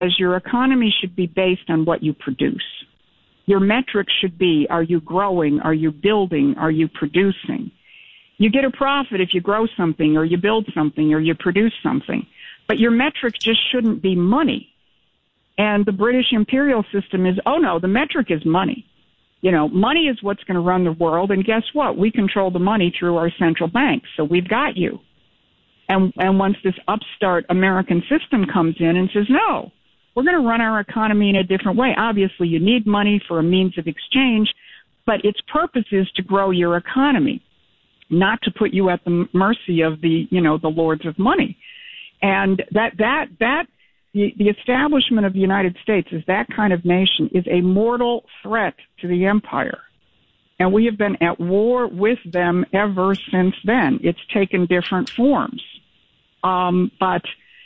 As your economy should be based on what you produce. Your metrics should be, are you growing? Are you building? Are you producing? You get a profit if you grow something or you build something or you produce something. But your metric just shouldn't be money. And the British imperial system is, oh no, the metric is money. You know, money is what's going to run the world. And guess what? We control the money through our central bank. So we've got you. And once this upstart American system comes in and says, no, we're going to run our economy in a different way. Obviously, you need money for a means of exchange, but its purpose is to grow your economy, not to put you at the mercy of the lords of money. And the establishment of the United States as that kind of nation is a mortal threat to the empire. And we have been at war with them ever since then. It's taken different forms. But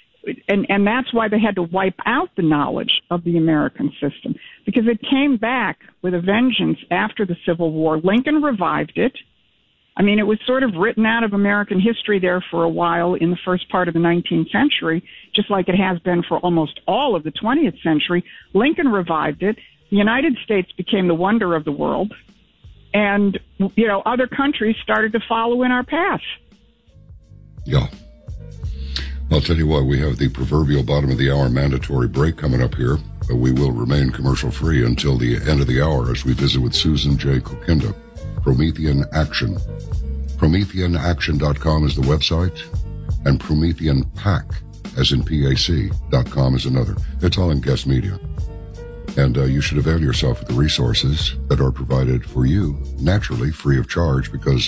that's why they had to wipe out the knowledge of the American system, because it came back with a vengeance after the Civil War. Lincoln revived it. I mean, it was sort of written out of American history there for a while in the first part of the 19th century, just like it has been for almost all of the 20th century. Lincoln revived it. The United States became the wonder of the world. And, you know, other countries started to follow in our path. Yeah. I'll tell you what, we have the proverbial bottom of the hour mandatory break coming up here, but we will remain commercial free until the end of the hour as we visit with Susan J. Kokinda, Promethean Action. PrometheanAction.com is the website, and Promethean Pack, as in PAC.com, is another. It's all in guest media. And you should avail yourself of the resources that are provided for you, naturally, free of charge, because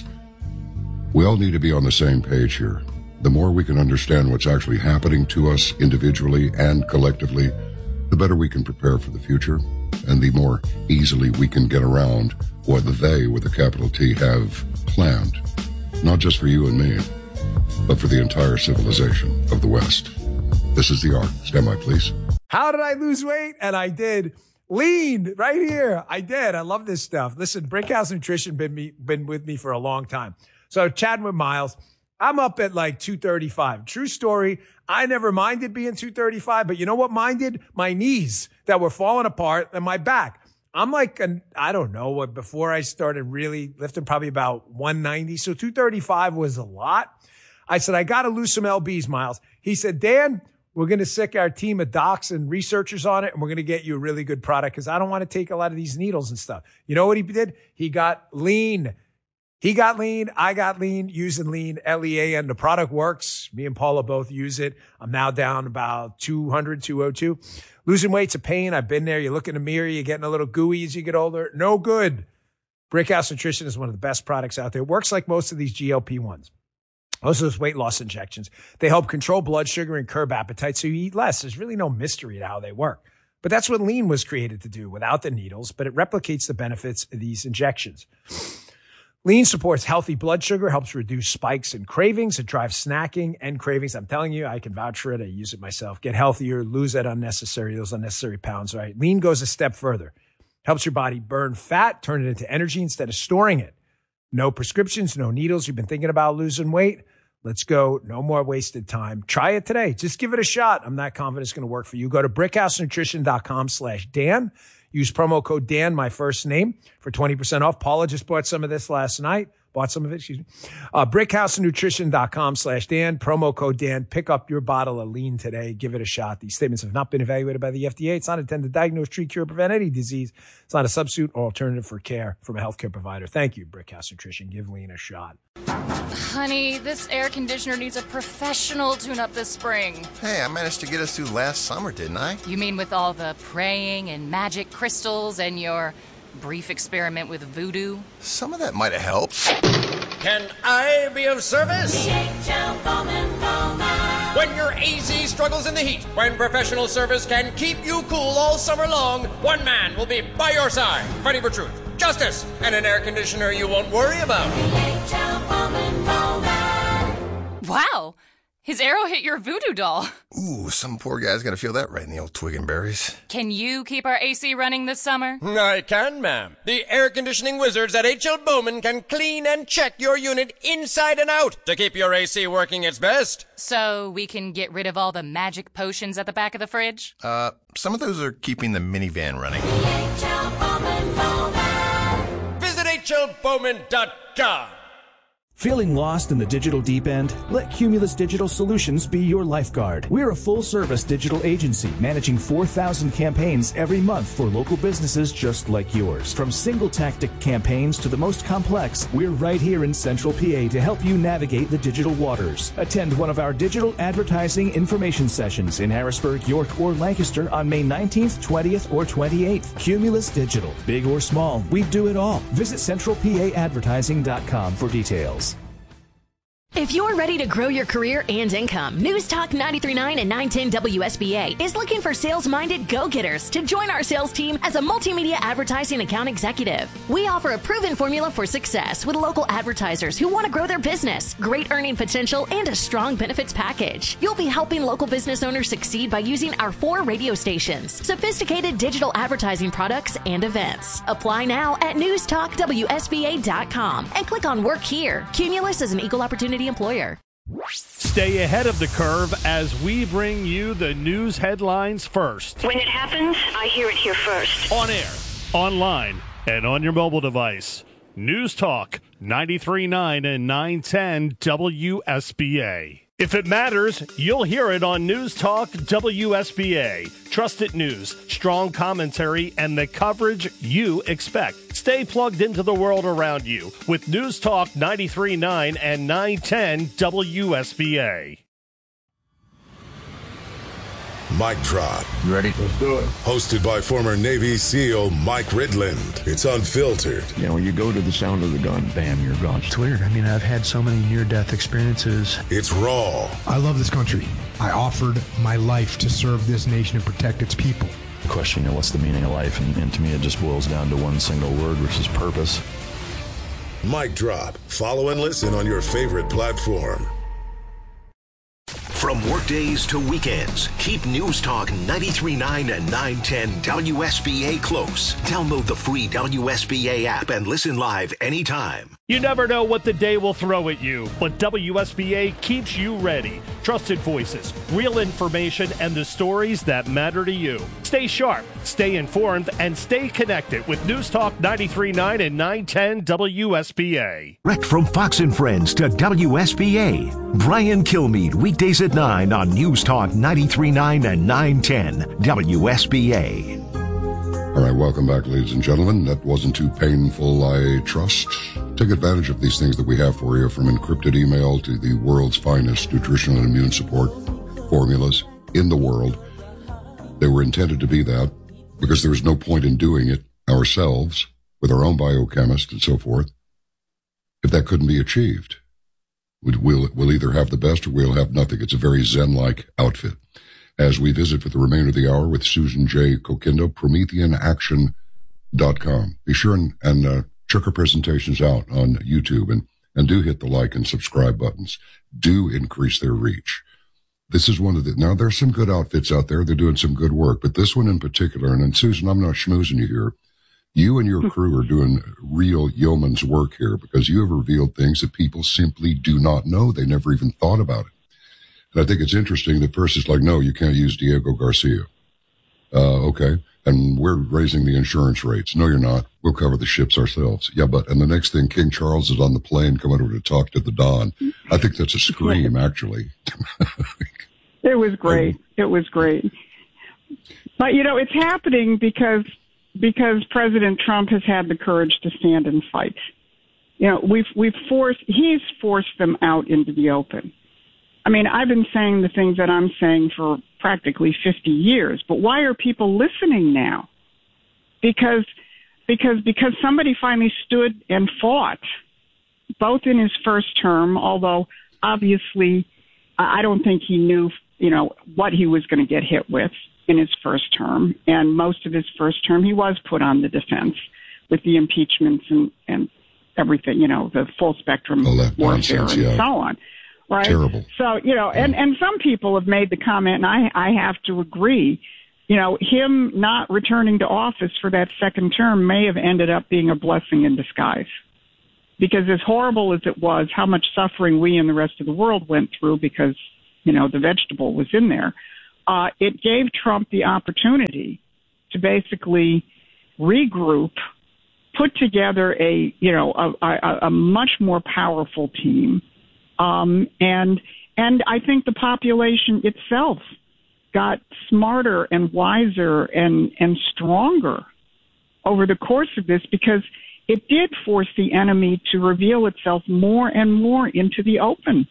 we all need to be on the same page here. The more we can understand what's actually happening to us individually and collectively, the better we can prepare for the future, and the more easily we can get around what they, with a capital T, have planned. Not just for you and me, but for the entire civilization of the West. This is The Ark. Stand by, please. How did I lose weight? And I did. Lean right here. I did. I love this stuff. Listen, Brickhouse Nutrition been with me for a long time. So chatting with Miles, I'm up at like 235. True story. I never minded being 235, but you know what minded? My knees that were falling apart and my back. I'm like, I don't know, before I started really lifting, probably about 190. So 235 was a lot. I said, I got to lose some LBs, Miles. He said, Dan, we're going to sick our team of docs and researchers on it, and we're going to get you a really good product because I don't want to take a lot of these needles and stuff. You know what he did? He got lean. He got lean. I got lean using lean, LEAN. The product works. Me and Paula both use it. I'm now down about 200, 202. Losing weight's a pain. I've been there. You look in the mirror. You're getting a little gooey as you get older. No good. Brickhouse Nutrition is one of the best products out there. It works like most of these GLP-1s. Most of those weight loss injections. They help control blood sugar and curb appetite so you eat less. There's really no mystery to how they work. But that's what lean was created to do without the needles, but it replicates the benefits of these injections. Lean supports healthy blood sugar, helps reduce spikes and cravings. It drives snacking and cravings. I'm telling you, I can vouch for it. I use it myself. Get healthier, lose those unnecessary pounds, right? Lean goes a step further. Helps your body burn fat, turn it into energy instead of storing it. No prescriptions, no needles. You've been thinking about losing weight? Let's go. No more wasted time. Try it today. Just give it a shot. I'm not confident it's going to work for you. Go to brickhousenutrition.com/Dan. Use promo code Dan, my first name, for 20% off. Paula just bought some of this last night. brickhousenutrition.com/Dan, promo code Dan. Pick up your bottle of lean today. Give it a shot. These statements have not been evaluated by the FDA. It's not intended to diagnose, treat, cure, prevent any disease. It's not a substitute or alternative for care from a healthcare provider. Thank you, Brickhouse Nutrition. Give lean a shot. Honey, this air conditioner needs a professional tune-up this spring. Hey, I managed to get us through last summer, didn't I? You mean with all the praying and magic crystals and your brief experiment with voodoo? Some of that might have helped. Can I be of service? DHL Bowman Bowman. When your AZ struggles in the heat, when professional service can keep you cool all summer long, one man will be by your side, fighting for truth, justice, and an air conditioner you won't worry about. DHL Bowman Bowman. Wow! His arrow hit your voodoo doll. Ooh, some poor guy's gonna feel that right in the old twig and berries. Can you keep our AC running this summer? I can, ma'am. The air conditioning wizards at H.L. Bowman can clean and check your unit inside and out to keep your AC working its best. So we can get rid of all the magic potions at the back of the fridge? Some of those are keeping the minivan running. H.L. Bowman Bowman. Visit hlbowman.com. Feeling lost in the digital deep end? Let Cumulus Digital Solutions be your lifeguard. We're a full-service digital agency managing 4,000 campaigns every month for local businesses just like yours. From single-tactic campaigns to the most complex, we're right here in Central PA to help you navigate the digital waters. Attend one of our digital advertising information sessions in Harrisburg, York, or Lancaster on May 19th, 20th, or 28th. Cumulus Digital. Big or small, we do it all. Visit centralpaadvertising.com for details. If you're ready to grow your career and income, News Talk 93.9 and 910 WSBA is looking for sales-minded go-getters to join our sales team as a multimedia advertising account executive. We offer a proven formula for success with local advertisers who want to grow their business, great earning potential, and a strong benefits package. You'll be helping local business owners succeed by using our 4 radio stations, sophisticated digital advertising products, and events. Apply now at newstalkwsba.com and click on Work Here. Cumulus is an equal opportunity employer. Stay ahead of the curve as we bring you the news headlines first. When it happens, I hear it here first. On air, online, and on your mobile device. News Talk 93.9 and 910 WSBA. If it matters, you'll hear it on News Talk WSBA. Trusted news, strong commentary, and the coverage you expect. Stay plugged into the world around you with News Talk 93.9 and 910 WSBA. Mic Drop. You ready? Let's do it. Hosted by former Navy SEAL Mike Ridland. It's unfiltered. You know, when you go to the sound of the gun, bam, you're gone. It's weird. I mean, I've had so many near-death experiences. It's raw. I love this country. I offered my life to serve this nation and protect its people. The question, you know, what's the meaning of life? And to me, it just boils down to one single word, which is purpose. Mic Drop. Follow and listen on your favorite platform. From workdays to weekends, keep News Talk 93.9 and 910 WSBA close. Download the free WSBA app and listen live anytime. You never know what the day will throw at you, but WSBA keeps you ready. Trusted voices, real information, and the stories that matter to you. Stay sharp, stay informed, and stay connected with News Talk 93.9 and 910 WSBA. Direct from Fox and Friends to WSBA. Brian Kilmeade, weekdays at 9 on News Talk 93.9 and 910 WSBA. All right, welcome back, ladies and gentlemen. That wasn't too painful, I trust. Take advantage of these things that we have for you, from encrypted email to the world's finest nutritional and immune support formulas in the world. They were intended to be that because there was no point in doing it ourselves with our own biochemist and so forth if that couldn't be achieved. We'll either have the best or we'll have nothing. It's a very Zen-like outfit. As we visit for the remainder of the hour with Susan J. Kokindo, PrometheanAction.com. Be sure and check her presentations out on YouTube and do hit the like and subscribe buttons. Do increase their reach. This is one of the, now there's some good outfits out there. They're doing some good work, but this one in particular, and Susan, I'm not schmoozing you here. You and your crew are doing real yeoman's work here because you have revealed things that people simply do not know. They never even thought about it. And I think it's interesting that first it's like, no, you can't use Diego Garcia. Okay. And we're raising the insurance rates. No, you're not. We'll cover the ships ourselves. Yeah, but, and the next thing, King Charles is on the plane coming over to talk to the Don. I think that's a scream, actually. It was great. It was great. But, you know, it's happening because President Trump has had the courage to stand and fight. You know, he's forced them out into the open. I mean, I've been saying the things that I'm saying for practically 50 years, but why are people listening now? Because somebody finally stood and fought, both in his first term, although obviously I don't think he knew, you know, what he was going to get hit with in his first term. And most of his first term, he was put on the defense with the impeachments and everything, you know, the full spectrum warfare and so on. right? Terrible. So, and some people have made the comment, and I have to agree, him not returning to office for that second term may have ended up being a blessing in disguise. Because as horrible as it was, how much suffering we and the rest of the world went through because, the vegetable was in there, it gave Trump the opportunity to basically regroup, put together a much more powerful team. And I think the population itself got smarter and wiser and stronger over the course of this because it did force the enemy to reveal itself more and more into the open.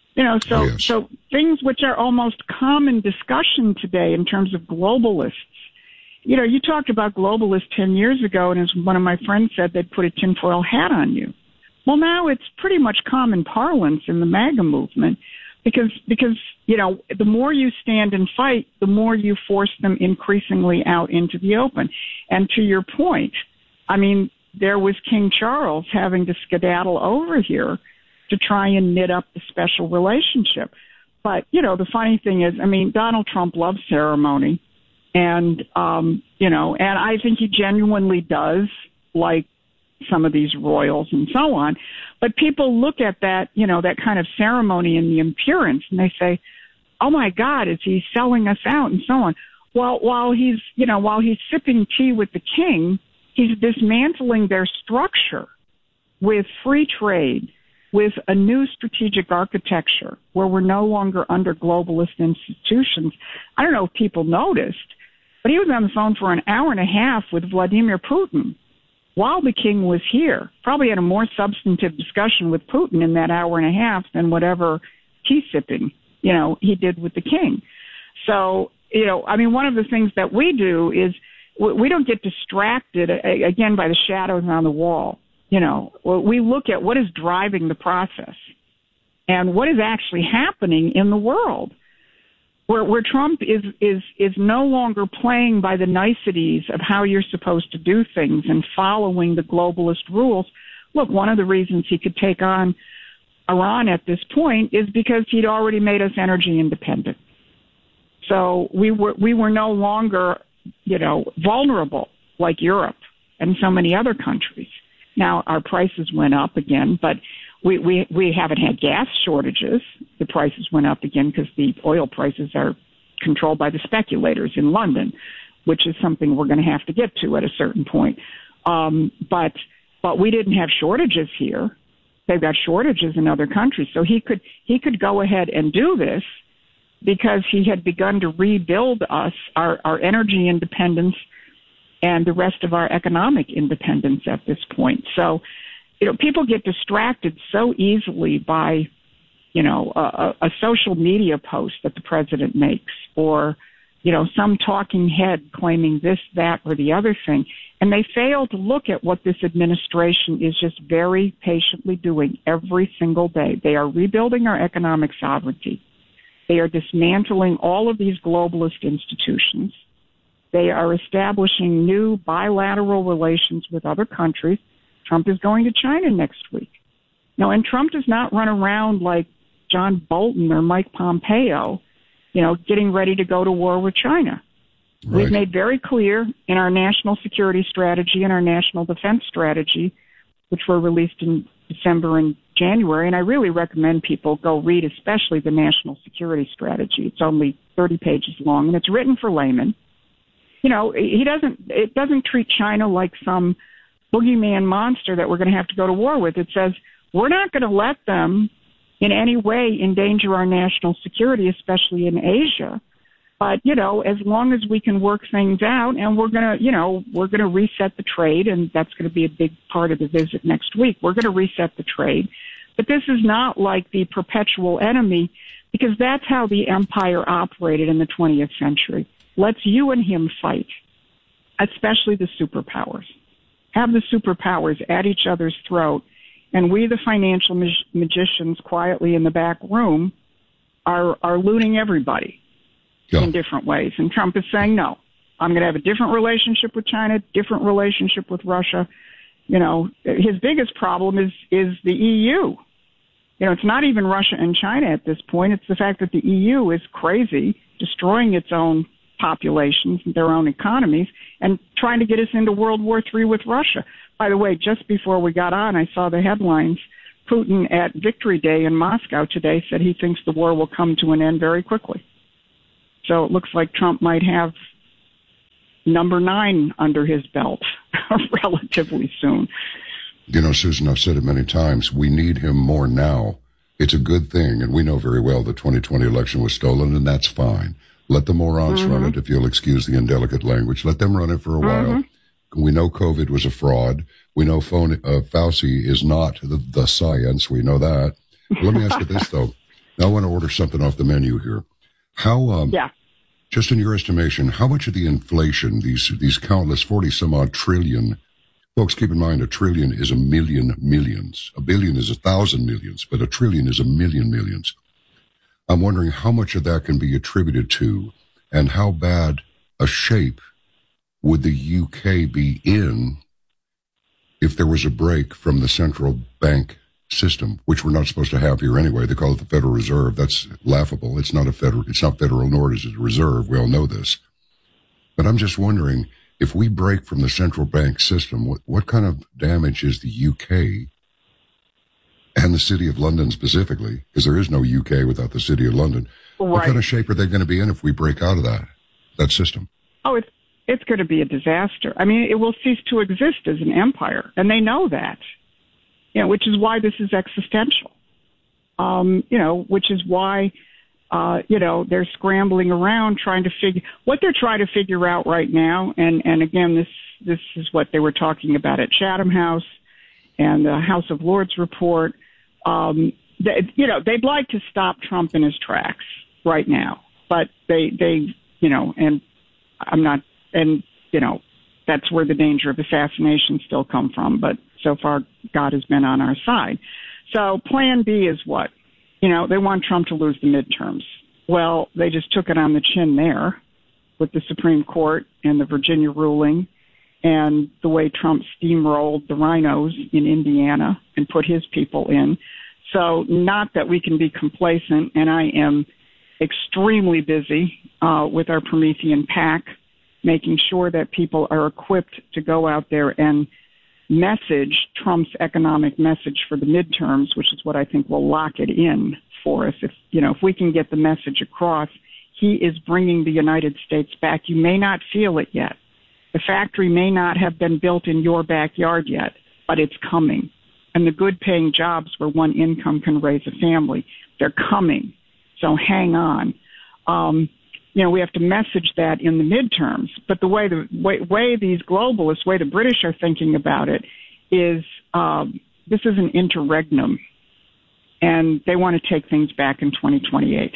So things which are almost common discussion today in terms of globalists. You talked about globalists 10 years ago, and as one of my friends said, they'd put a tinfoil hat on you. Well, now it's pretty much common parlance in the MAGA movement because the more you stand and fight, the more you force them increasingly out into the open. And to your point, there was King Charles having to skedaddle over here to try and knit up the special relationship. But, the funny thing is, Donald Trump loves ceremony. And, and I think he genuinely does like some of these royals and so on. But people look at that, that kind of ceremony and the appearance, and they say, oh, my God, is he selling us out and so on? Well, while he's sipping tea with the king, he's dismantling their structure with free trade, with a new strategic architecture where we're no longer under globalist institutions. I don't know if people noticed, but he was on the phone for an hour and a half with Vladimir Putin while the king was here. Probably had a more substantive discussion with Putin in that hour and a half than whatever tea sipping, he did with the king. So, one of the things that we do is we don't get distracted, again, by the shadows on the wall. We look at what is driving the process and what is actually happening in the world. Where Trump is no longer playing by the niceties of how you're supposed to do things and following the globalist rules. Look, one of the reasons he could take on Iran at this point is because he'd already made us energy independent. So we were no longer, vulnerable like Europe and so many other countries. Now our prices went up again, but we haven't had gas shortages. The prices went up again because the oil prices are controlled by the speculators in London, which is something we're going to have to get to at a certain point. But we didn't have shortages here. They've got shortages in other countries. So he could go ahead and do this because he had begun to rebuild us, our energy independence and the rest of our economic independence at this point. So, people get distracted so easily by, a social media post that the president makes or, some talking head claiming this, that, or the other thing. And they fail to look at what this administration is just very patiently doing every single day. They are rebuilding our economic sovereignty. They are dismantling all of these globalist institutions. They are establishing new bilateral relations with other countries. Trump is going to China next week. And Trump does not run around like John Bolton or Mike Pompeo, getting ready to go to war with China. Right. We've made very clear in our national security strategy and our national defense strategy, which were released in December and January, and I really recommend people go read especially the national security strategy. It's only 30 pages long, and it's written for laymen. It doesn't treat China like some boogeyman monster that we're going to have to go to war with. It says we're not going to let them in any way endanger our national security, especially in Asia. But, as long as we can work things out, and we're going to reset the trade, and that's going to be a big part of the visit next week. We're going to reset the trade. But this is not like the perpetual enemy, because that's how the empire operated in the 20th century. Let's you and him fight, especially the superpowers. Have the superpowers at each other's throat, and we, the financial magicians quietly in the back room, are looting everybody in different ways. And Trump is saying, no, I'm going to have a different relationship with China, different relationship with Russia. His biggest problem is the EU. It's not even Russia and China at this point. It's the fact that the EU is crazy, destroying its own populations, their own economies, and trying to get us into World War III with Russia. By the way, just before we got on, I saw the headlines. Putin at Victory Day in Moscow today said he thinks the war will come to an end very quickly. So it looks like Trump might have number 9 under his belt relatively soon. Susan, I've said it many times, we need him more now. It's a good thing, and we know very well the 2020 election was stolen, and that's fine. Let the morons run it, if you'll excuse the indelicate language. Let them run it for a while. We know COVID was a fraud. We know Fauci is not the science. We know that. But let me ask you this, though. Now, I want to order something off the menu here. How, just in your estimation, how much of the inflation, these countless 40-some-odd trillion, folks, keep in mind, a trillion is a million millions. A billion is 1,000 millions, but a trillion is a million millions. I'm wondering how much of that can be attributed to, and how bad a shape would the UK be in if there was a break from the central bank system, which we're not supposed to have here anyway. They call it the Federal Reserve. That's laughable. It's not federal, nor is it a reserve. We all know this. But I'm just wondering, if we break from the central bank system, what kind of damage is the UK and the City of London specifically, because there is no UK without the City of London. Right. What kind of shape are they going to be in if we break out of that system? Oh, it's going to be a disaster. I mean, it will cease to exist as an empire, and they know that. Which is why this is existential. Which is why, they're scrambling around trying to what they're trying to figure out right now. And again, this is what they were talking about at Chatham House and the House of Lords report. They'd like to stop Trump in his tracks right now, but that's where the danger of assassination still come from. But so far, God has been on our side. So plan B is what? They want Trump to lose the midterms. Well, they just took it on the chin there with the Supreme Court and the Virginia ruling and the way Trump steamrolled the rhinos in Indiana and put his people in. So not that we can be complacent, and I am extremely busy with our Promethean PAC, making sure that people are equipped to go out there and message Trump's economic message for the midterms, which is what I think will lock it in for us. If we can get the message across, he is bringing the United States back. You may not feel it yet. The factory may not have been built in your backyard yet, but it's coming. And the good paying jobs where one income can raise a family, they're coming. So hang on. We have to message that in the midterms. But the way these globalists, way the British are thinking about it is this is an interregnum, and they want to take things back in 2028.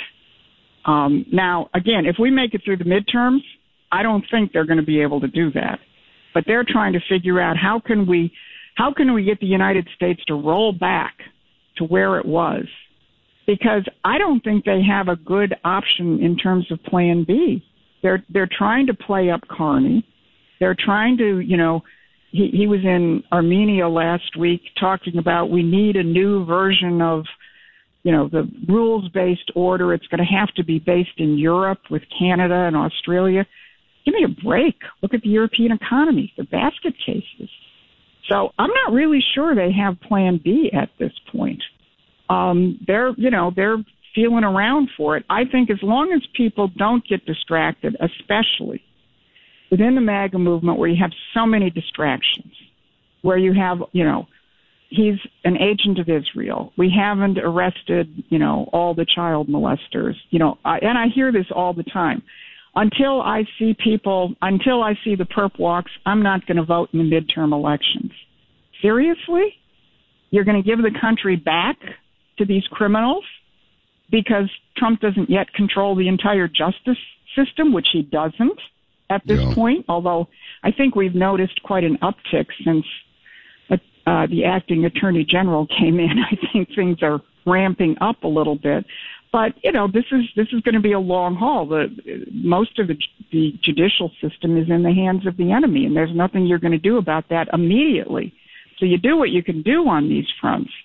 Now, again, if we make it through the midterms, I don't think they're going to be able to do that. But they're trying to figure out how can we get the United States to roll back to where it was. Because I don't think they have a good option in terms of plan B. They're trying to play up Carney. They're trying to, he was in Armenia last week talking about we need a new version of, the rules-based order. It's going to have to be based in Europe with Canada and Australia. Give me a break. Look at the European economy. They're basket cases. So I'm not really sure they have plan B at this point. They're feeling around for it. I think as long as people don't get distracted, especially within the MAGA movement where you have so many distractions, where you have, he's an agent of Israel. We haven't arrested, all the child molesters, and I hear this all the time. Until I see the perp walks, I'm not going to vote in the midterm elections. Seriously? You're going to give the country back to these criminals because Trump doesn't yet control the entire justice system, which he doesn't at this point, although I think we've noticed quite an uptick since the acting attorney general came in. I think things are ramping up a little bit. But, this is going to be a long haul. Most of the judicial system is in the hands of the enemy, and there's nothing you're going to do about that immediately. So you do what you can do on these fronts.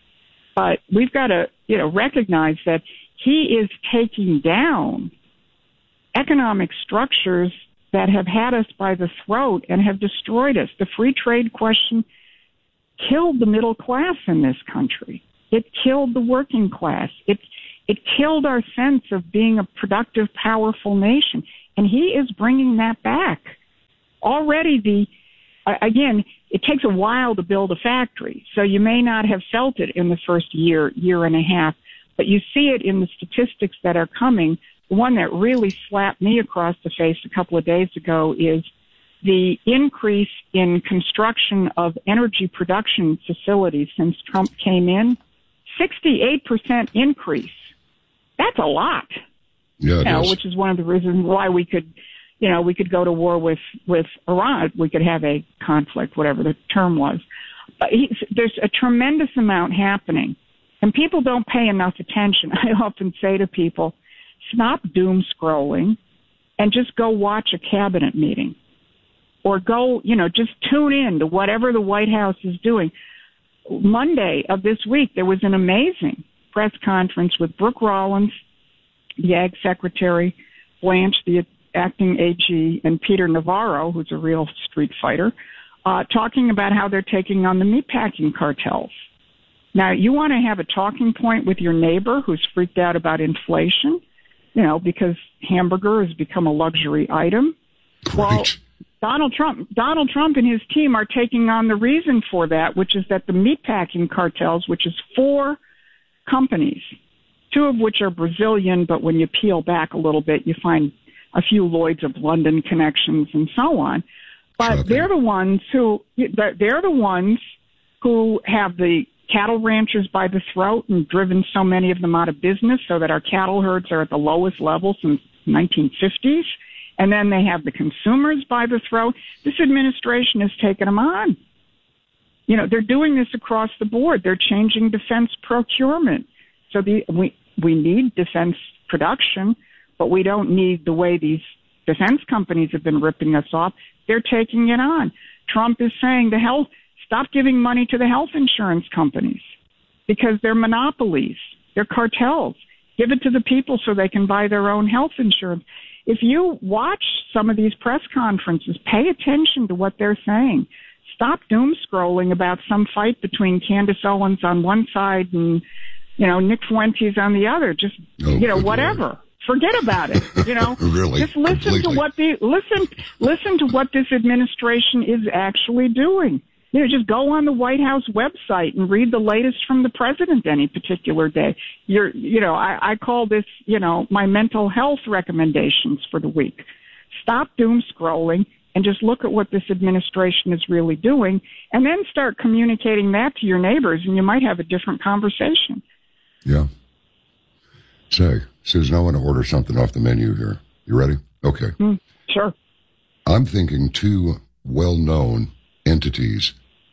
But we've got to, recognize that he is taking down economic structures that have had us by the throat and have destroyed us. The free trade question killed the middle class in this country. It killed the working class. It killed our sense of being a productive, powerful nation. And he is bringing that back. Already again, it takes a while to build a factory. So you may not have felt it in the first year and a half, but you see it in the statistics that are coming. The one that really slapped me across the face a couple of days ago is the increase in construction of energy production facilities since Trump came in. 68% increase. That's a lot. Yeah, which is one of the reasons why we could go to war with Iran. We could have a conflict, whatever the term was. But there's a tremendous amount happening, and people don't pay enough attention. I often say to people, stop doom scrolling and just go watch a cabinet meeting, or go, just tune in to whatever the White House is doing. Monday of this week, there was an amazing press conference with Brooke Rollins, the Ag Secretary, Blanche, the acting AG, and Peter Navarro, who's a real street fighter, talking about how they're taking on the meatpacking cartels. Now, you want to have a talking point with your neighbor who's freaked out about inflation, because hamburger has become a luxury item. Well, Donald Trump and his team are taking on the reason for that, which is that the meatpacking cartels, which is 4 companies, 2 of which are Brazilian, but when you peel back a little bit, you find a few Lloyds of London connections and so on. But they're the ones who have the cattle ranchers by the throat and driven so many of them out of business, so that our cattle herds are at the lowest level since the 1950s. And then they have the consumers by the throat. This administration has taken them on. They're doing this across the board. They're changing defense procurement. So we need defense production, but we don't need the way these defense companies have been ripping us off. They're taking it on. Trump is saying stop giving money to the health insurance companies because they're monopolies. They're cartels. Give it to the people so they can buy their own health insurance. If you watch some of these press conferences, pay attention to what they're saying. Stop doom scrolling about some fight between Candace Owens on one side and, Nick Fuentes on the other. Just, whatever. Lord. Forget about it. Really? Just listen to what listen to what this administration is actually doing. Just go on the White House website and read the latest from the president any particular day. I call this, my mental health recommendations for the week. Stop doom scrolling and just look at what this administration is really doing, and then start communicating that to your neighbors, and you might have a different conversation. Yeah. Say, Susan, I want to order something off the menu here. You ready? Okay. Sure. I'm thinking 2 well-known entities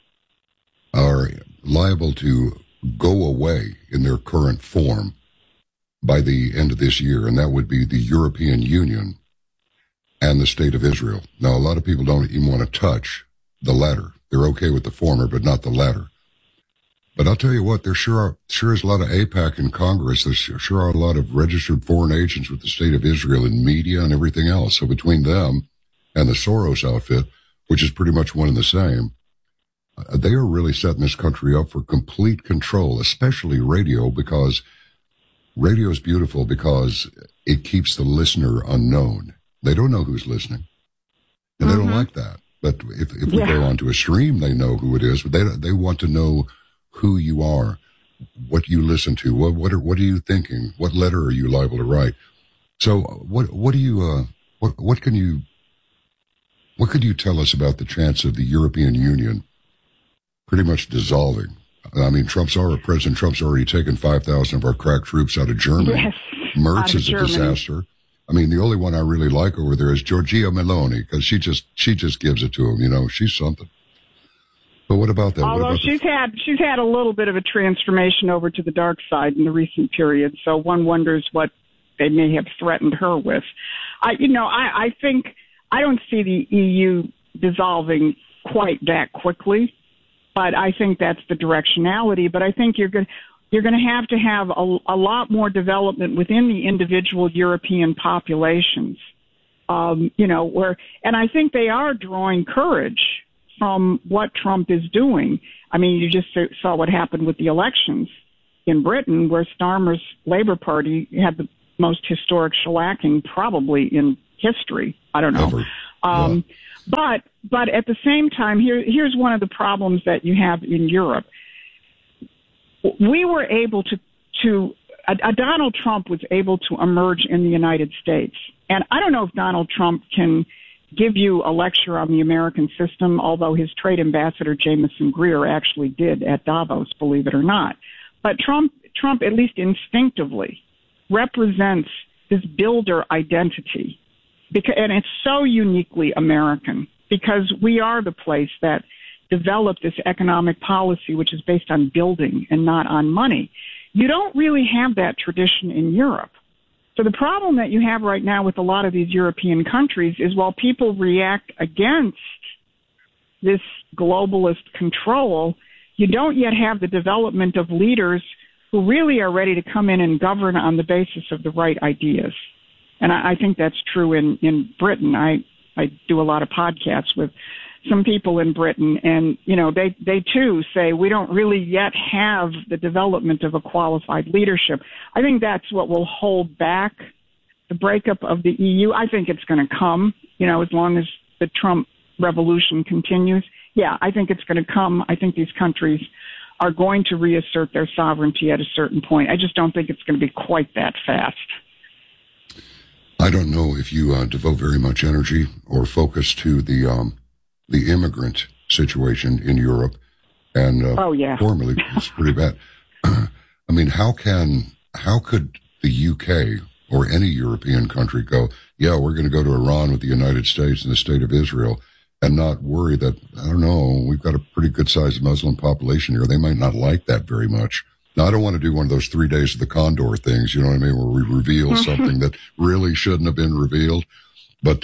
are liable to go away in their current form by the end of this year, and that would be the European Union and the State of Israel. Now, a lot of people don't even want to touch the latter. They're okay with the former, but not the latter. But I'll tell you what, there sure is a lot of AIPAC in Congress. There sure are a lot of registered foreign agents with the State of Israel in media and everything else. So between them and the Soros outfit, which is pretty much one and the same, they are really setting this country up for complete control, especially radio, because radio is beautiful because it keeps the listener unknown. They don't know who's listening, and they don't like that. But if we go onto a stream, they know who it is. But they want to know who you are, what you listen to, what are you thinking, what letter are you liable to write. So what could you tell us about the chance of the European Union pretty much dissolving? I mean, President Trump's already taken 5,000 of our crack troops out of Germany. Yes, Merz is a disaster. I mean, the only one I really like over there is Giorgia Meloni, because she just gives it to him. She's something. But what about that? Although she's had a little bit of a transformation over to the dark side in the recent period, so one wonders what they may have threatened her with. I think I don't see the EU dissolving quite that quickly, but I think that's the directionality. But I think you're going. you're going to have a lot more development within the individual European populations. And I think they are drawing courage from what Trump is doing. I mean, you just saw what happened with the elections in Britain, where Starmer's Labour Party had the most historic shellacking probably in history. I don't know. But at the same time, here's one of the problems that you have in Europe. We were able to Donald Trump was able to emerge in the United States. And I don't know if Donald Trump can give you a lecture on the American system, although his trade ambassador, Jameson Greer, actually did at Davos, believe it or not. But Trump, at least instinctively, represents this builder identity. And it's so uniquely American because we are the place that developed this economic policy, which is based on building and not on money. You don't really have that tradition in Europe. So the problem that you have right now with a lot of these European countries is while people react against this globalist control, you don't yet have the development of leaders who really are ready to come in and govern on the basis of the right ideas. And I think that's true in Britain. I do a lot of podcasts with some people in Britain, and, they too say we don't really yet have the development of a qualified leadership. I think that's what will hold back the breakup of the EU. I think it's going to come, as long as the Trump revolution continues. Yeah, I think it's going to come. I think these countries are going to reassert their sovereignty at a certain point. I just don't think it's going to be quite that fast. I don't know if you devote very much energy or focus to the immigrant situation in Europe, and formerly it's pretty bad. I mean, how could the UK or any European country go, yeah, we're going to go to Iran with the United States and the state of Israel, and not worry that, I don't know, we've got a pretty good sized Muslim population here. They might not like that very much. Now, I don't want to do one of those 3 days of the Condor things, you know what I mean, where we reveal something that really shouldn't have been revealed. But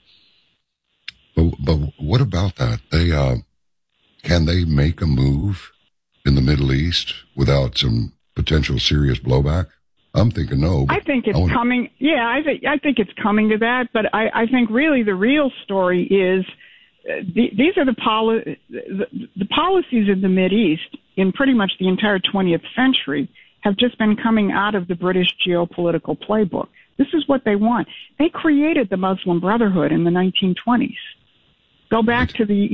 what about that? Can they make a move in the Middle East without some potential serious blowback? I'm thinking no. I think it's coming. Yeah, I think it's coming to that. But I think really the real story is these are the policies in the Mideast in pretty much the entire 20th century have just been coming out of the British geopolitical playbook. This is what they want. They created the Muslim Brotherhood in the 1920s. Go back to the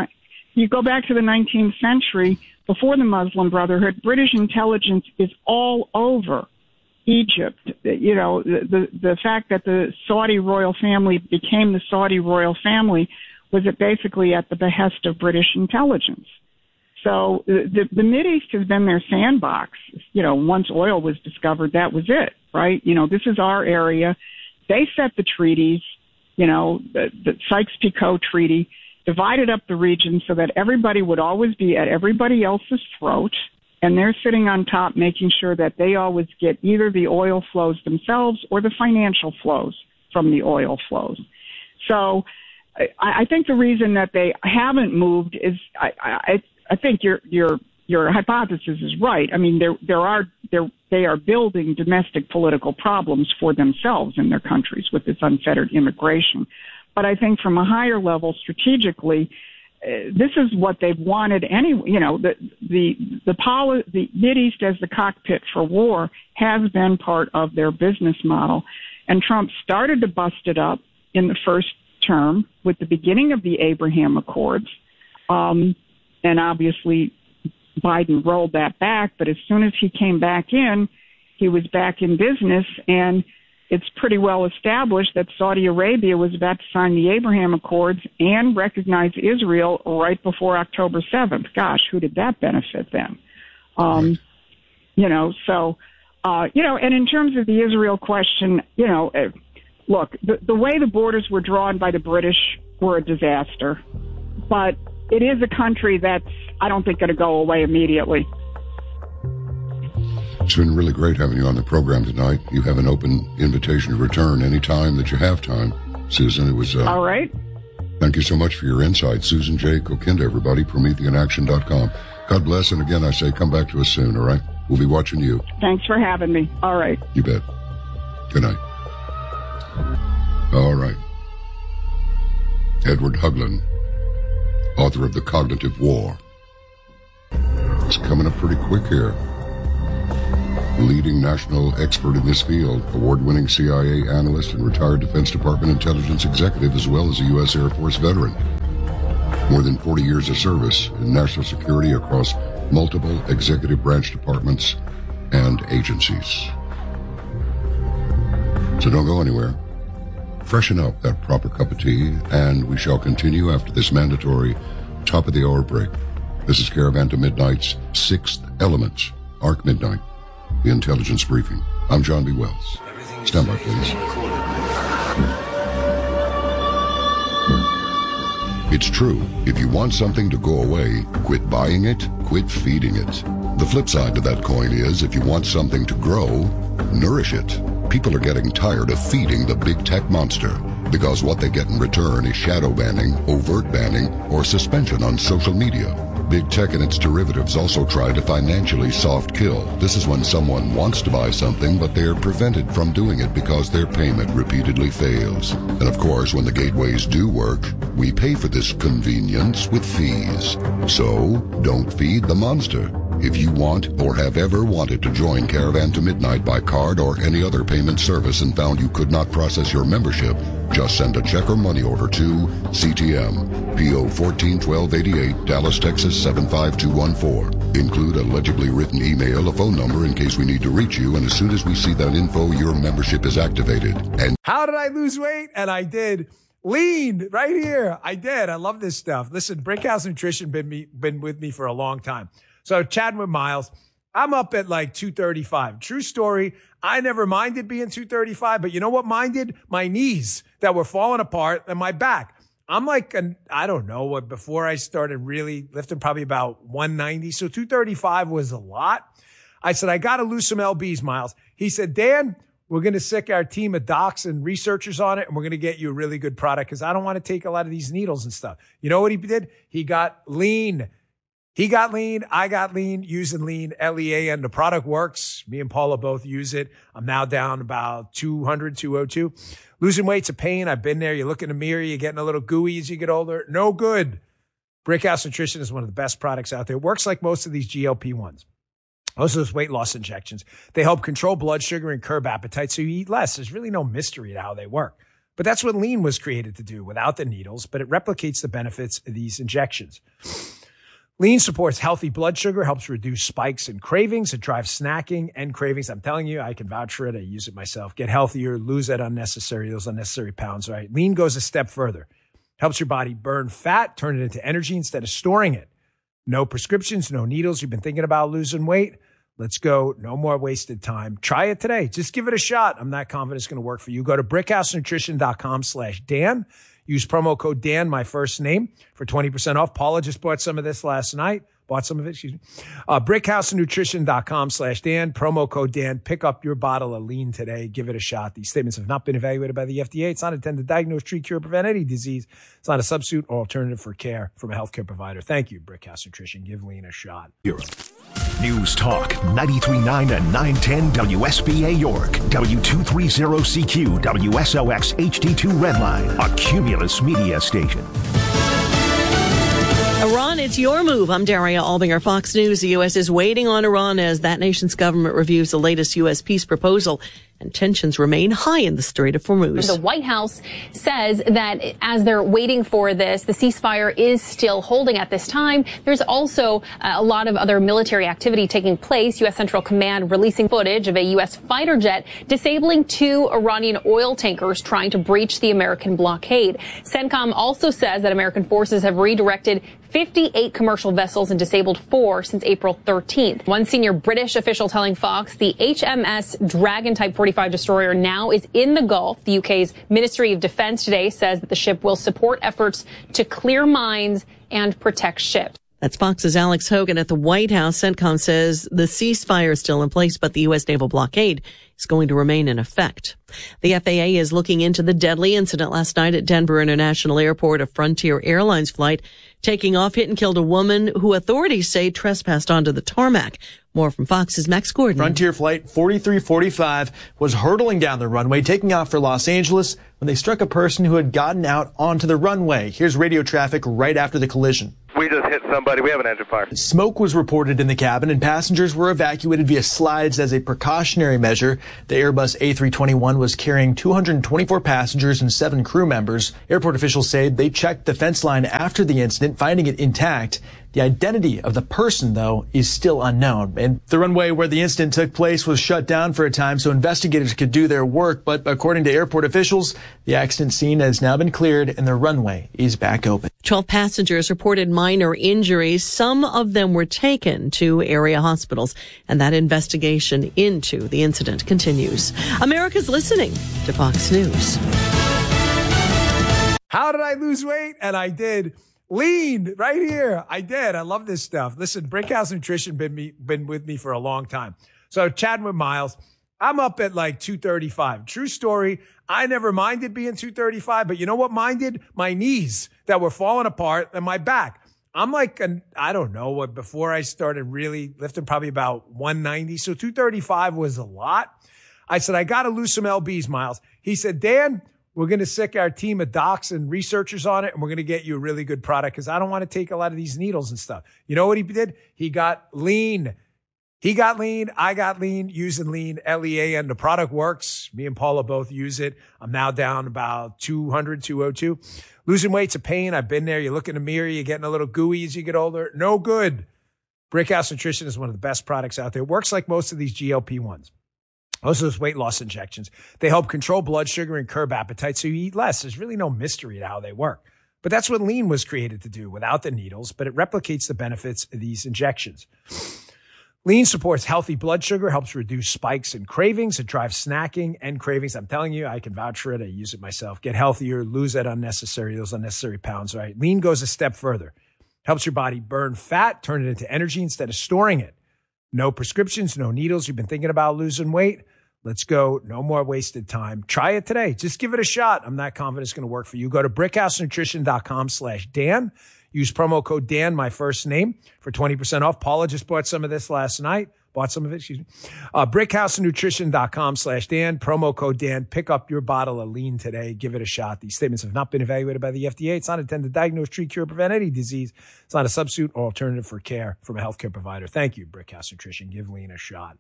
19th century, before the Muslim Brotherhood, British intelligence is all over Egypt. The fact that the Saudi royal family became the Saudi royal family was basically at the behest of British intelligence. So the Mideast has been their sandbox. Once oil was discovered, that was it, right? This is our area. They set the treaties. The Sykes-Picot Treaty divided up the region so that everybody would always be at everybody else's throat, and they're sitting on top making sure that they always get either the oil flows themselves or the financial flows from the oil flows. So I think the reason that they haven't moved is I think your hypothesis is right. I mean, they are building domestic political problems for themselves in their countries with this unfettered immigration. But I think from a higher level, strategically, this is what they've wanted anyway. The Mideast as the cockpit for war has been part of their business model, and Trump started to bust it up in the first term with the beginning of the Abraham Accords, and obviously Biden rolled that back, but as soon as he came back in, he was back in business, and it's pretty well established that Saudi Arabia was about to sign the Abraham Accords and recognize Israel right before October 7th. Gosh, who did that benefit then? And in terms of the Israel question, look, the way the borders were drawn by the British were a disaster, but it is a country that's, I don't think, going to go away immediately. It's been really great having you on the program tonight. You have an open invitation to return anytime that you have time, Susan. It was all right. Thank you so much for your insight. Susan J. Kokinda, everybody, PrometheanAction.com. God bless, and again, I say come back to us soon, all right? We'll be watching you. Thanks for having me. All right. You bet. Good night. All right. Edward Huglin, author of The Cognitive War. It's coming up pretty quick here. Leading national expert in this field, award-winning CIA analyst and retired Defense Department intelligence executive, as well as a U.S. Air Force veteran. More than 40 years of service in national security across multiple executive branch departments and agencies. So don't go anywhere. Freshen up that proper cup of tea, and we shall continue after this mandatory top-of-the-hour break. This is Caravan to Midnight's Sixth Element, Arc Midnight, the intelligence briefing. I'm John B. Wells. Stand by, please. It's true. If you want something to go away, quit buying it, quit feeding it. The flip side to that coin is, if you want something to grow, nourish it. People are getting tired of feeding the big tech monster, because what they get in return is shadow banning, overt banning, or suspension on social media. Big tech and its derivatives also try to financially soft kill. This is when someone wants to buy something, but they're prevented from doing it because their payment repeatedly fails. And of course, when the gateways do work, we pay for this convenience with fees. So, don't feed the monster. If you want or have ever wanted to join Caravan to Midnight by card or any other payment service and found you could not process your membership, just send a check or money order to CTM, P.O. 141288, Dallas, Texas 75214. Include a legibly written email, a phone number in case we need to reach you, and as soon as we see that info, your membership is activated. And how did I lose weight? And I did. Lean right here. I did. I love this stuff. Listen, Brickhouse Nutrition been with me for a long time. So chatting with Miles, I'm up at like 235. True story. I never minded being 235, but you know what minded? My knees that were falling apart and my back. I'm like, I don't know what, before I started really lifting, probably about 190. So 235 was a lot. I said, I got to lose some lbs, Miles. He said, Dan, we're going to sick our team of docs and researchers on it, and we're going to get you a really good product because I don't want to take a lot of these needles and stuff. You know what he did? He got lean. He got lean. I got lean using lean, LEA, and the product works. Me and Paula both use it. I'm now down about 200, 202. Losing weight's a pain. I've been there. You look in the mirror, you're getting a little gooey as you get older. No good. Brickhouse Nutrition is one of the best products out there. It works like most of these GLP-1s. Most of those weight loss injections. They help control blood sugar and curb appetite so you eat less. There's really no mystery to how they work. But that's what lean was created to do without the needles, but it replicates the benefits of these injections. Lean supports healthy blood sugar, helps reduce spikes and cravings. It drives snacking and cravings. I'm telling you, I can vouch for it. I use it myself. Get healthier, lose those unnecessary pounds, right? Lean goes a step further. Helps your body burn fat, turn it into energy instead of storing it. No prescriptions, no needles. You've been thinking about losing weight? Let's go. No more wasted time. Try it today. Just give it a shot. I'm not confident it's going to work for you. Go to brickhousenutrition.com/Dan. Use promo code Dan, my first name, for 20% off. Paula just bought some of this last night. Brickhousenutrition.com/Dan. Promo code Dan. Pick up your bottle of lean today. Give it a shot. These statements have not been evaluated by the FDA. It's not intended to diagnose, treat, cure, prevent any disease. It's not a substitute or alternative for care from a healthcare provider. Thank you, Brickhouse Nutrition. Give lean a shot. News Talk 93.9 and 910 WSBA York, W230CQ, WSOX HD2 Redline, a Cumulus media station. Iran, it's your move. I'm Daria Albinger, Fox News. The U.S. is waiting on Iran as that nation's government reviews the latest U.S. peace proposal, and tensions remain high in the Strait of Hormuz. The White House says that as they're waiting for this, the ceasefire is still holding at this time. There's also a lot of other military activity taking place. U.S. Central Command releasing footage of a U.S. fighter jet disabling 2 Iranian oil tankers trying to breach the American blockade. CENTCOM also says that American forces have redirected 58 commercial vessels and disabled 4 since April 13th. One senior British official telling Fox the HMS Dragon Type 45 destroyer now is in the Gulf. The UK's Ministry of Defence today says that the ship will support efforts to clear mines and protect ships. That's Fox's Alex Hogan at the White House. CENTCOM says the ceasefire is still in place, but the U.S. naval blockade is going to remain in effect. The FAA is looking into the deadly incident last night at Denver International Airport. A Frontier Airlines flight taking off hit and killed a woman who authorities say trespassed onto the tarmac. More from Fox's Max Gordon. Frontier Flight 4345 was hurtling down the runway, taking off for Los Angeles when they struck a person who had gotten out onto the runway. Here's radio traffic right after the collision. We just hit somebody. We have an engine fire. Smoke was reported in the cabin, and passengers were evacuated via slides as a precautionary measure. The Airbus A321 was carrying 224 passengers and 7 crew members. Airport officials say they checked the fence line after the incident, finding it intact. The identity of the person, though, is still unknown. And the runway where the incident took place was shut down for a time so investigators could do their work. But according to airport officials, the accident scene has now been cleared and the runway is back open. 12 passengers reported minor injuries. Some of them were taken to area hospitals, and that investigation into the incident continues. America's listening to Fox News. How did I lose weight? And I did. Lean right here. I did. I love this stuff. Listen, Brickhouse Nutrition been with me for a long time. So chatting with Miles, I'm up at like 235. True story. I never minded being 235, but you know what minded? My knees that were falling apart and my back. I'm like, I don't know what, before I started really lifting, probably about 190. So 235 was a lot. I said, I got to lose some lbs, Miles. He said, Dan, we're going to sick our team of docs and researchers on it, and we're going to get you a really good product because I don't want to take a lot of these needles and stuff. You know what he did? He got lean. He got lean. I got lean using lean, L-E-A-N. The product works. Me and Paula both use it. I'm now down about 200, 202. Losing weight's a pain. I've been there. You look in the mirror, you're getting a little gooey as you get older. No good. Brickhouse Nutrition is one of the best products out there. It works like most of these GLP-1s. Most of those weight loss injections. They help control blood sugar and curb appetite so you eat less. There's really no mystery to how they work. But that's what lean was created to do without the needles, but it replicates the benefits of these injections. Lean supports healthy blood sugar, helps reduce spikes and cravings. It drives snacking and cravings. I'm telling you, I can vouch for it. I use it myself. Get healthier, lose those unnecessary pounds, right? Lean goes a step further. Helps your body burn fat, turn it into energy instead of storing it. No prescriptions, no needles. You've been thinking about losing weight? Let's go. No more wasted time. Try it today. Just give it a shot. I'm not confident it's going to work for you. Go to brickhousenutrition.com/Dan. Use promo code Dan, my first name, for 20% off. Paula just bought some of this last night. brickhousenutrition.com/Dan. Promo code Dan. Pick up your bottle of lean today. Give it a shot. These statements have not been evaluated by the FDA. It's not intended to diagnose, treat, cure, prevent any disease. It's not a substitute or alternative for care from a healthcare provider. Thank you, Brickhouse Nutrition. Give lean a shot.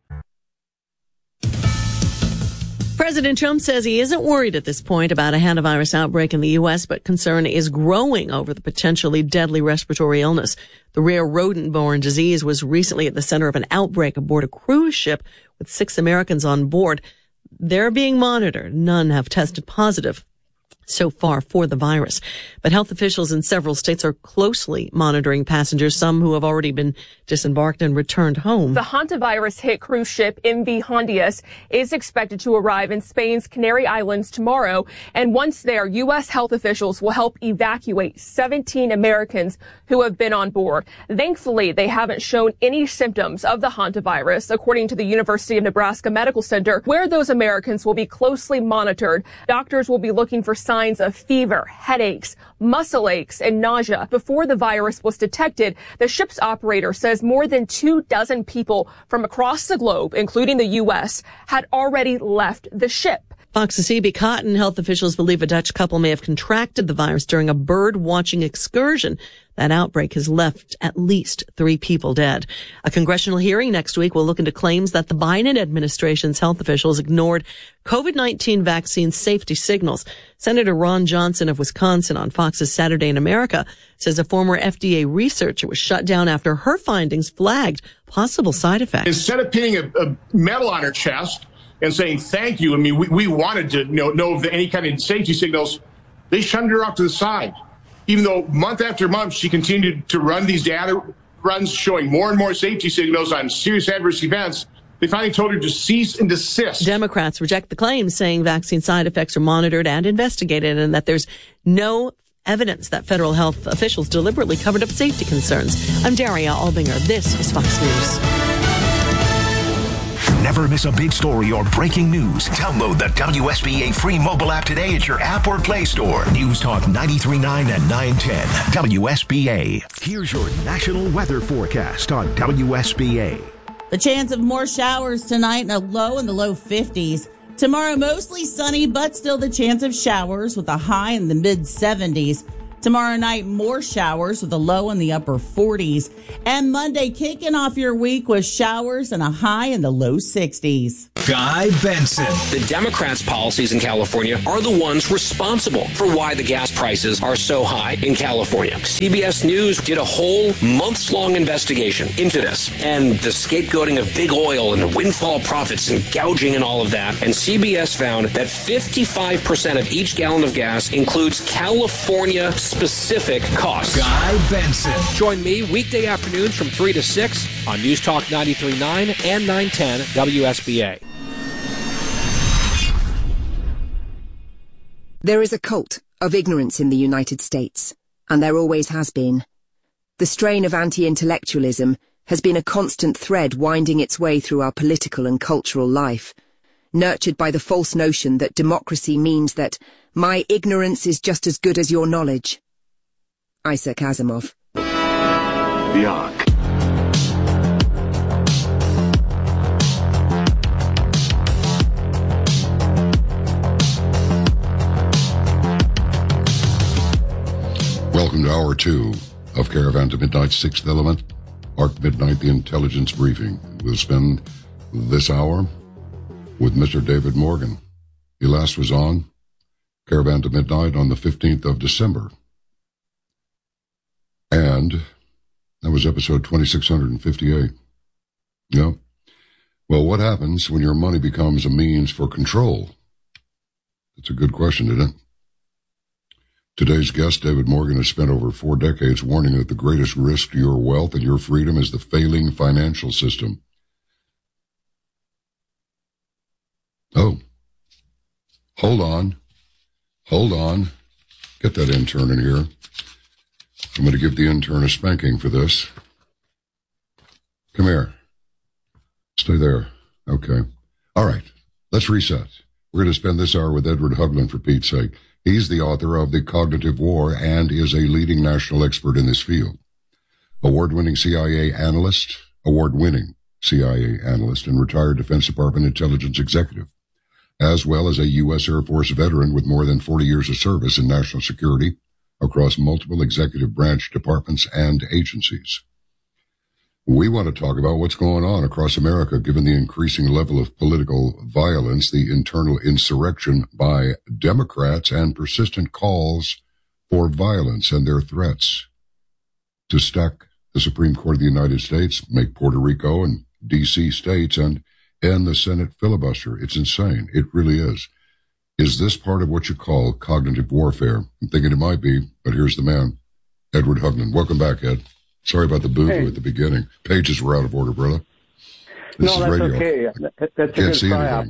President Trump says he isn't worried at this point about a hantavirus outbreak in the U.S., but concern is growing over the potentially deadly respiratory illness. The rare rodent-borne disease was recently at the center of an outbreak aboard a cruise ship with 6 Americans on board. They're being monitored. None have tested positive so far for the virus. But health officials in several states are closely monitoring passengers, some who have already been disembarked and returned home. The hantavirus-hit cruise ship MV Hondias is expected to arrive in Spain's Canary Islands tomorrow. And once there, U.S. health officials will help evacuate 17 Americans who have been on board. Thankfully, they haven't shown any symptoms of the hantavirus, according to the University of Nebraska Medical Center, where those Americans will be closely monitored. Doctors will be looking for signs of fever, headaches, muscle aches, and nausea. Before the virus was detected, the ship's operator says more than 24 people from across the globe, including the U.S., had already left the ship. Fox's Hebe Cotton. Health officials believe a Dutch couple may have contracted the virus during a bird-watching excursion. That outbreak has left at least 3 people dead. A congressional hearing next week will look into claims that the Biden administration's health officials ignored COVID-19 vaccine safety signals. Senator Ron Johnson of Wisconsin on Fox's Saturday in America says a former FDA researcher was shut down after her findings flagged possible side effects. Instead of pinning a medal on her chest and saying thank you, I mean, we wanted to know of any kind of safety signals, they shunned her off to the side. Even though month after month she continued to run these data runs showing more and more safety signals on serious adverse events, they finally told her to cease and desist. Democrats reject the claims, saying vaccine side effects are monitored and investigated and that there's no evidence that federal health officials deliberately covered up safety concerns. I'm Daria Albinger. This is Fox News. Never miss a big story or breaking news. Download the WSBA free mobile app today at your app or Play Store. News Talk 93.9 and 910 WSBA. Here's your national weather forecast on WSBA. The chance of more showers tonight and a low in the low 50s. Tomorrow, mostly sunny, but still the chance of showers with a high in the mid 70s. Tomorrow night, more showers with a low in the upper 40s. And Monday, kicking off your week with showers and a high in the low 60s. Guy Benson. The Democrats' policies in California are the ones responsible for why the gas prices are so high in California. CBS News did a whole months-long investigation into this and the scapegoating of big oil and the windfall profits and gouging and all of that. And CBS found that 55% of each gallon of gas includes California-specific costs. Guy Benson. Join me weekday afternoons from 3 to 6 on News Talk 93.9 and 910 WSBA. There is a cult of ignorance in the United States, and there always has been. The strain of anti-intellectualism has been a constant thread winding its way through our political and cultural life, nurtured by the false notion that democracy means that my ignorance is just as good as your knowledge. Isaac Asimov. The Ark. Welcome to Hour 2 of Caravan to Midnight's Sixth Element, Ark Midnight, the Intelligence Briefing. We'll spend this hour with Mr. David Morgan. He last was on Caravan to Midnight on the 15th of December. And that was episode 2658. Yeah. Well, what happens when your money becomes a means for control? That's a good question, isn't it? Today's guest, David Morgan, has spent over 4 decades warning that the greatest risk to your wealth and your freedom is the failing financial system. Oh, hold on. Get that intern in here. I'm going to give the intern a spanking for this. Come here. Stay there. Okay. All right. Let's reset. We're going to spend this hour with Edward Huglin, for Pete's sake. He's the author of The Cognitive War and is a leading national expert in this field. Award-winning CIA analyst and retired Defense Department intelligence executive, as well as a U.S. Air Force veteran with more than 40 years of service in national security across multiple executive branch departments and agencies. We want to talk about what's going on across America, given the increasing level of political violence, the internal insurrection by Democrats, and persistent calls for violence and their threats to stack the Supreme Court of the United States, make Puerto Rico and D.C. states, and end the Senate filibuster. It's insane. It really is. Is this part of what you call cognitive warfare? I'm thinking it might be, but here's the man, Edward Huglin. Welcome back, Ed. Sorry about the boo-boo at the beginning. Pages were out of order, brother. This is radio. Okay. That's a good try-out.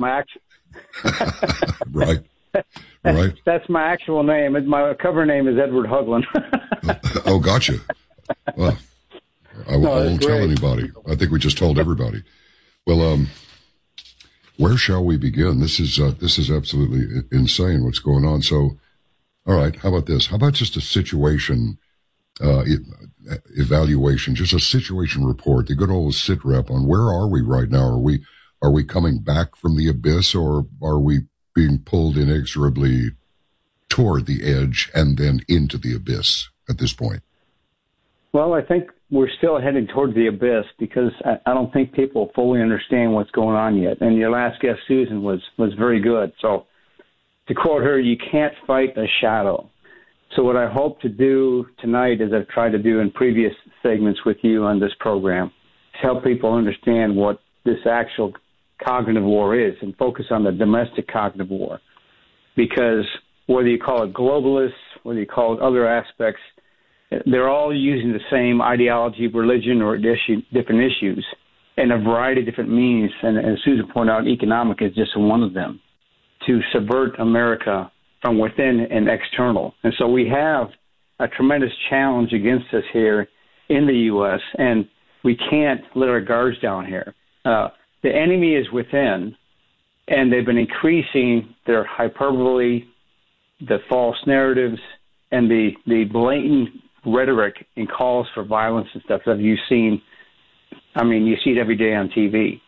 Right. That's my actual name. My cover name is Edward Huglin. Oh, gotcha. Well, I won't tell anybody. I think we just told everybody. Well, where shall we begin? This is absolutely insane what's going on. So, all right, how about this? How about just a situation evaluation, just a situation report, the good old sit rep on where are we right now? Are we coming back from the abyss, or are we being pulled inexorably toward the edge and then into the abyss at this point? Well, I think we're still heading toward the abyss because I don't think people fully understand what's going on yet. And your last guest, Susan, was very good. So to quote her, you can't fight a shadow. So what I hope to do tonight, as I've tried to do in previous segments with you on this program, is help people understand what this actual cognitive war is and focus on the domestic cognitive war. Because whether you call it globalists, whether you call it other aspects, they're all using the same ideology, religion, or different issues in a variety of different means. And as Susan pointed out, economic is just one of them, to subvert America from within and external. And so we have a tremendous challenge against us here in the U.S., and we can't let our guards down here. The enemy is within, and they've been increasing their hyperbole, the false narratives, and the blatant rhetoric and calls for violence and stuff that you've seen. I mean, you see it every day on TV.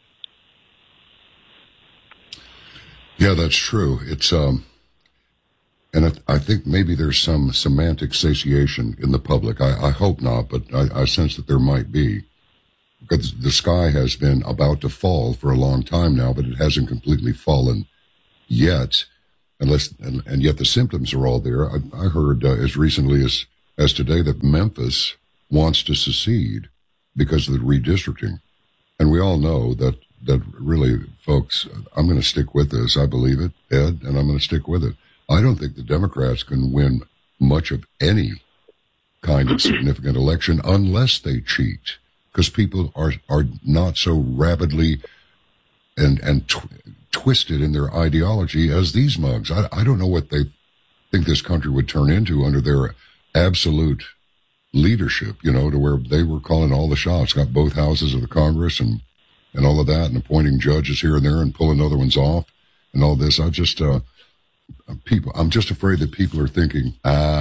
Yeah, that's true. It's and I think maybe there's some semantic satiation in the public. I hope not, but I sense that there might be. Because the sky has been about to fall for a long time now, but it hasn't completely fallen yet. And yet the symptoms are all there. I heard as recently as today that Memphis wants to secede because of the redistricting. And we all know that really, folks, I'm going to stick with this. I believe it, Ed, and I'm going to stick with it. I don't think the Democrats can win much of any kind of significant election unless they cheat, because people are not so rabidly and twisted in their ideology as these mugs. I don't know what they think this country would turn into under their absolute leadership, to where they were calling all the shots, got both houses of the Congress and all of that, and appointing judges here and there and pulling other ones off and all this. I'm just afraid that people are thinking,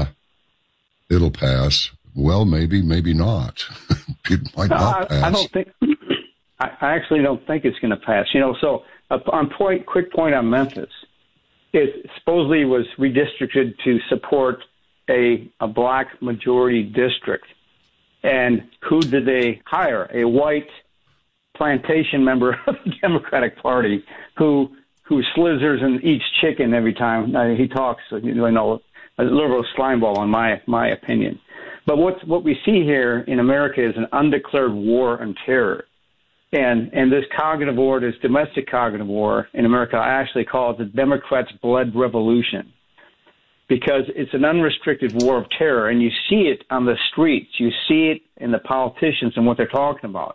it'll pass. Well, maybe not. It might not pass. I actually don't think it's going to pass. So quick point on Memphis. It supposedly was redistricted to support a black majority district. And who did they hire? A white plantation member of the Democratic Party who slithers and eats chicken every time he talks. A liberal slimeball, in my opinion. But what we see here in America is an undeclared war on terror. And this cognitive war, this domestic cognitive war in America, I actually call it the Democrats' blood revolution, because it's an unrestricted war of terror. And you see it on the streets. You see it in the politicians and what they're talking about.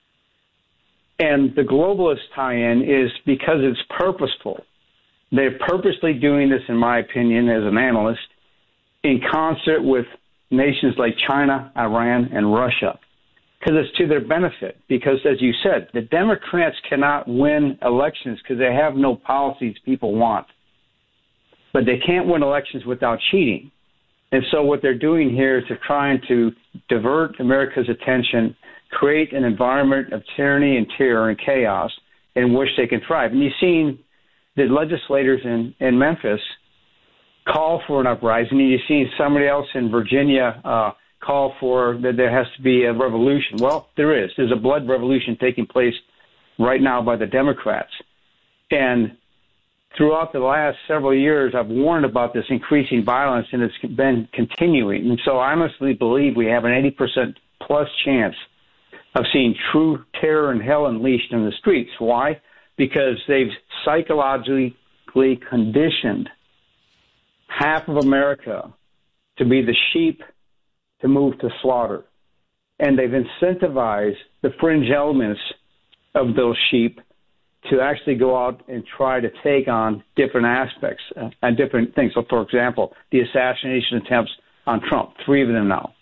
And the globalist tie-in is because it's purposeful. They're purposely doing this, in my opinion, as an analyst, in concert with nations like China, Iran, and Russia, because it's to their benefit. Because, as you said, the Democrats cannot win elections because they have no policies people want. But they can't win elections without cheating. And so what they're doing here is they're trying to divert America's attention, create an environment of tyranny and terror and chaos in which they can thrive. And you've seen the legislators in Memphis call for an uprising. You've seen somebody else in Virginia call for that there has to be a revolution. Well, there is. There's a blood revolution taking place right now by the Democrats. And throughout the last several years, I've warned about this increasing violence, and it's been continuing. And so I honestly believe we have an 80% plus chance of seeing true terror and hell unleashed in the streets. Why? Because they've psychologically conditioned half of America to be the sheep to move to slaughter. And they've incentivized the fringe elements of those sheep to actually go out and try to take on different aspects and different things. So, for example, the assassination attempts on Trump, 3 of them now.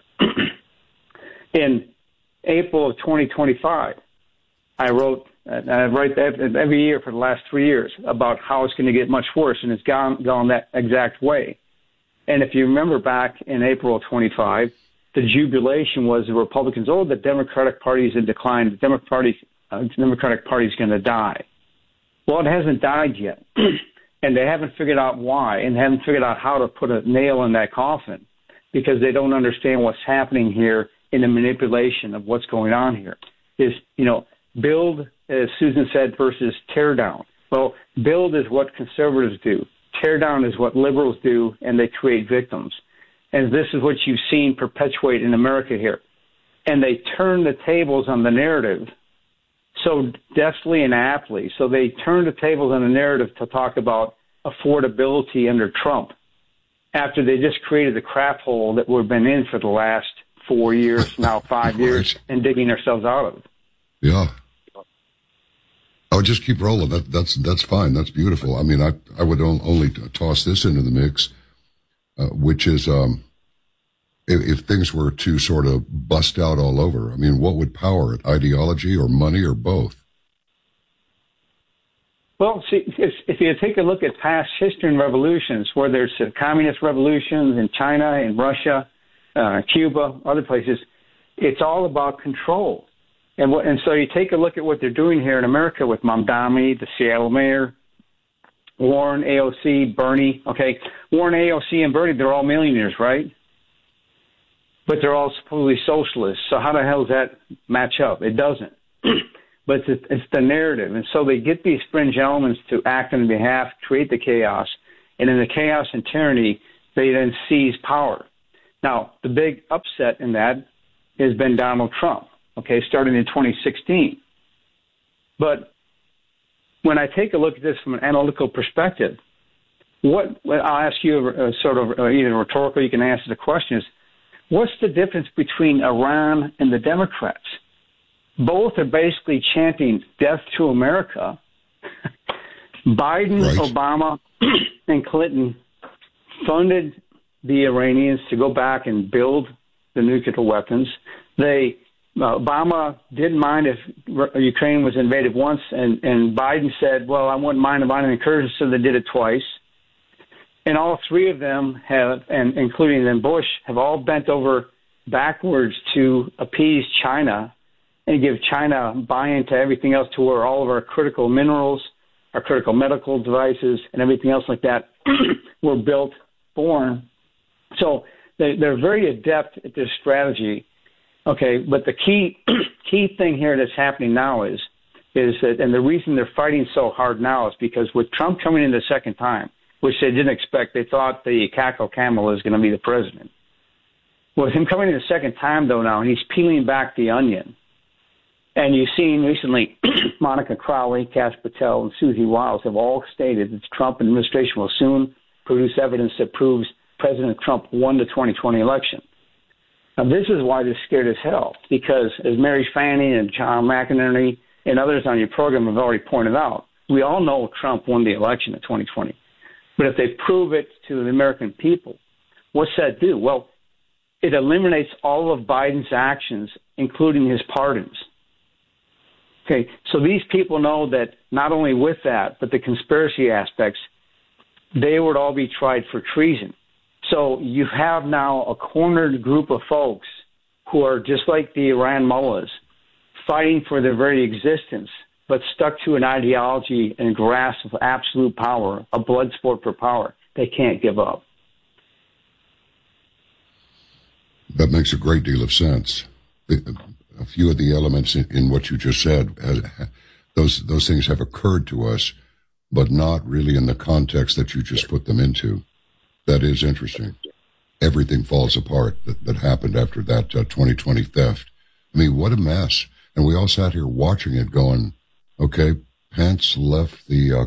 In April of 2025, I write every year for the last 3 years about how it's going to get much worse, and it's gone that exact way. And if you remember back in April of 25, the jubilation was the Republicans, the Democratic Party is in decline, the Democratic Party is going to die. Well, it hasn't died yet, and they haven't figured out why, and haven't figured out how to put a nail in that coffin, because they don't understand what's happening here in the manipulation of what's going on here. Is, build, as Susan said, versus tear down. Well, build is what conservatives do. Tear down is what liberals do, and they create victims. And this is what you've seen perpetuate in America here. And they turn the tables on the narrative so deftly and aptly. So they turn the tables on the narrative to talk about affordability under Trump after they just created the crap hole that we've been in for the last 4 years, now 5 years, and digging ourselves out of. Yeah. I would just keep rolling. That's fine. That's beautiful. I mean, I would only toss this into the mix, which is if things were to sort of bust out all over, I mean, what would power it? Ideology or money or both? Well, see, if you take a look at past history and revolutions, whether it's the communist revolutions in China, in Russia, Cuba, other places, it's all about control. And so you take a look at what they're doing here in America with Mamdani, the Seattle mayor, Warren, AOC, Bernie. Okay, Warren, AOC, and Bernie, they're all millionaires, right? But they're all supposedly socialists. So how the hell does that match up? It doesn't. But it's the narrative. And so they get these fringe elements to act on behalf, create the chaos. And in the chaos and tyranny, they then seize power. Now, the big upset in that has been Donald Trump, okay, starting in 2016. But when I take a look at this from an analytical perspective, I'll ask you sort of either rhetorical, you can answer the question, is what's the difference between Iran and the Democrats? Both are basically chanting death to America. Biden, right. Obama, and Clinton funded the Iranians to go back and build the nuclear weapons. Obama didn't mind if Ukraine was invaded once, and Biden said, well, I wouldn't mind if I incursion, so they did it twice. And all three of them have, and including then Bush, have all bent over backwards to appease China and give China buy-in to everything else, to where all of our critical minerals, our critical medical devices, and everything else like that were born. So they're very adept at this strategy. Okay, but the key thing here that's happening now is that, and the reason they're fighting so hard now is because with Trump coming in the second time, which they didn't expect, they thought the Cackle Camel was going to be the president. With him coming in the second time, though, now, and he's peeling back the onion. And you've seen recently Monica Crowley, Kash Patel, and Susie Wiles have all stated that the Trump administration will soon produce evidence that proves President Trump won the 2020 election. Now, this is why they're scared as hell, because as Mary Fanning and John McInerney and others on your program have already pointed out, we all know Trump won the election in 2020. But if they prove it to the American people, what's that do? Well, it eliminates all of Biden's actions, including his pardons. Okay, so these people know that not only with that, but the conspiracy aspects, they would all be tried for treason. So you have now a cornered group of folks who are just like the Iran mullahs, fighting for their very existence, but stuck to an ideology and grasp of absolute power, a blood sport for power. They can't give up. That makes a great deal of sense. A few of the elements in what you just said, those things have occurred to us, but not really in the context that you just put them into. That is interesting. Everything falls apart that happened after that 2020 theft. I mean, what a mess. And we all sat here watching it going, okay, Pence left the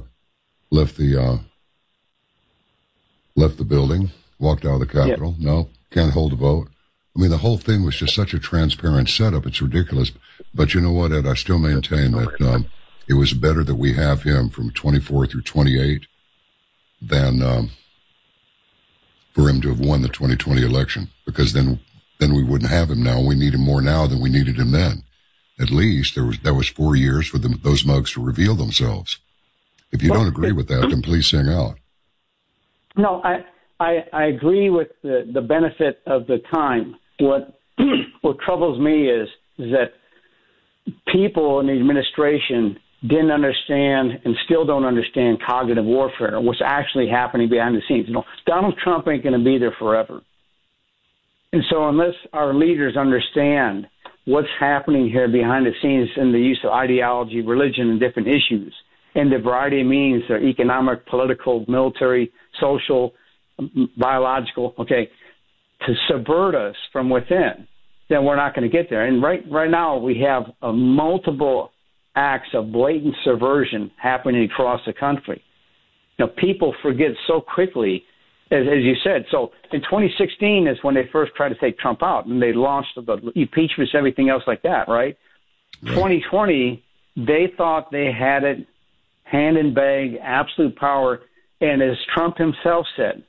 building, walked out of the Capitol. Yep. No, can't hold a vote. I mean, the whole thing was just such a transparent setup. It's ridiculous. But you know what, Ed? I still maintain that it was better that we have him from 24 through 28 than for him to have won the 2020 election, because then we wouldn't have him now. We need him more now than we needed him then. At least that was 4 years for those mugs to reveal themselves. If you don't agree with that, then please sing out. No, I agree with the benefit of the time. What troubles me is that people in the administration didn't understand and still don't understand cognitive warfare, what's actually happening behind the scenes. You know, Donald Trump ain't going to be there forever. And so unless our leaders understand what's happening here behind the scenes in the use of ideology, religion, and different issues, and the variety of means, they're economic, political, military, social, biological, okay, to subvert us from within, then we're not going to get there. And right now we have multiple acts of blatant subversion happening across the country. Now, people forget so quickly, as you said. So in 2016 is when they first tried to take Trump out, and they launched the impeachments, everything else like that, right? 2020, they thought they had it hand in bag, absolute power. And as Trump himself said,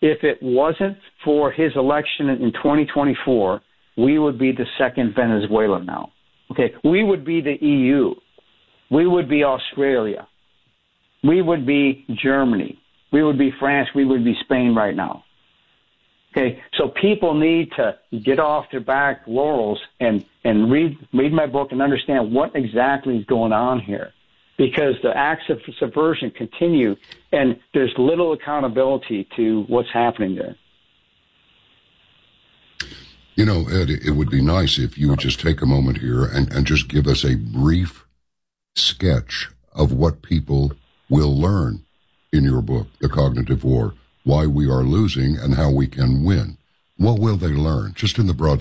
if it wasn't for his election in 2024, we would be the second Venezuela now. Okay, we would be the EU. We would be Australia. We would be Germany. We would be France. We would be Spain right now. Okay, so people need to get off their back laurels and read my book and understand what exactly is going on here, because the acts of subversion continue and there's little accountability to what's happening there. You know, Ed, it would be nice if you would just take a moment here and just give us a brief sketch of what people will learn in your book, The Cognitive War, Why We Are Losing and How We Can Win. What will they learn, just in the broad